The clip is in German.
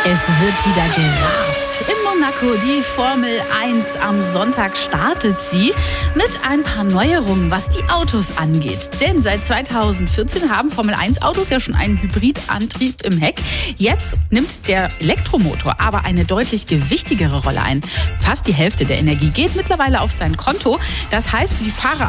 Es wird wieder gerast. In Monaco, die Formel 1 am Sonntag startet sie mit ein paar Neuerungen, was die Autos angeht. Denn seit 2014 haben Formel 1 Autos ja schon einen Hybridantrieb im Heck. Jetzt nimmt der Elektromotor aber eine deutlich gewichtigere Rolle ein. Fast die Hälfte der Energie geht mittlerweile auf sein Konto. Das heißt für die Fahrer